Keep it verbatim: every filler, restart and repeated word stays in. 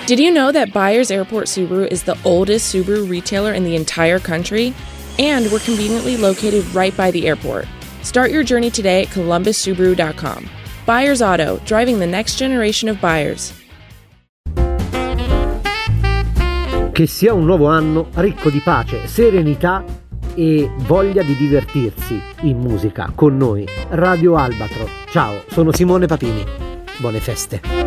Did you know that Byers Airport Subaru is the oldest Subaru retailer in the entire country? And we're conveniently located right by the airport. Start your journey today at columbus subaru dot com. Byers Auto, driving the next generation of buyers. Che sia un nuovo anno ricco di pace, serenità e voglia di divertirsi in musica con noi. Radio Albatro. Ciao, sono Simone Papini. Buone feste.